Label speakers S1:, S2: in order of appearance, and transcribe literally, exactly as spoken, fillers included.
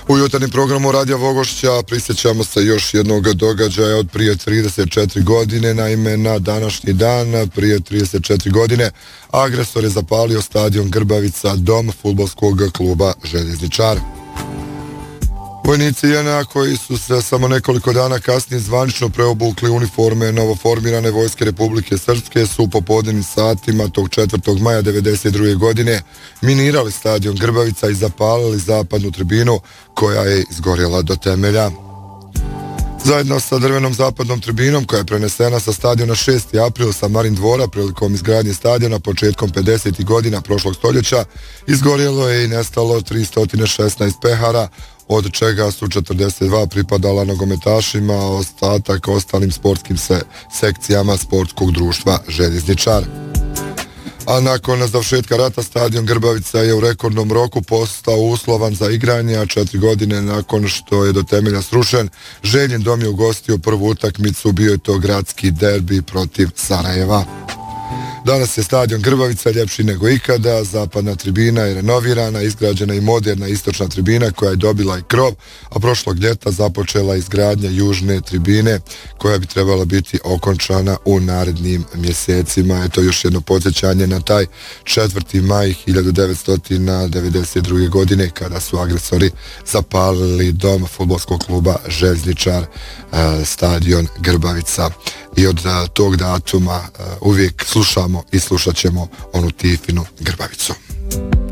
S1: U jutarnjem programu Radija Vogošća prisjećamo se još jednog događaja od prije trideset četiri godine. Naime, na današnji dan, prije trideset četiri godine, agresor je zapalio stadion Grbavica, dom fudbalskog kluba Željezničar. Vojnici J N A koji su se samo nekoliko dana kasnije zvanično preobukli uniforme novoformirane Vojske Republike Srpske su u popodnevnim satima tog četvrtog maja devedeset druge godine minirali stadion Grbavica i zapalili zapadnu tribinu koja je izgorjela do temelja. Zajedno sa drvenom zapadnom tribinom koja je prenesena sa stadiona šesti april sa Marin dvora prilikom izgradnje stadiona početkom pedesetih godina prošlog stoljeća izgorjelo je i nestalo tristo šesnaest pehara, od čega su četrdeset dva pripadala nogometašima, a ostatak ostalim sportskim se sekcijama sportskog društva Željezničar. A nakon završetka rata stadion Grbavica je u rekordnom roku postao uslovan za igranje, a četiri godine nakon što je do temelja srušen, Željin dom je ugostio prvu utakmicu, bio je to gradski derbi protiv Sarajeva. Danas je stadion Grbavica ljepši nego ikada, zapadna tribina je renovirana, izgrađena i moderna istočna tribina koja je dobila i krov, a prošlog ljeta započela izgradnja južne tribine koja bi trebala biti okončana u narednim mjesecima. Eto još jedno podsjećanje na taj četvrti maj hiljadu devetsto devedeset druge godine kada su agresori zapalili dom fudbalskog kluba Željezničar, stadion Grbavica. I od tog datuma uvijek slušamo i slušat ćemo onu Tifinu Grbavicu.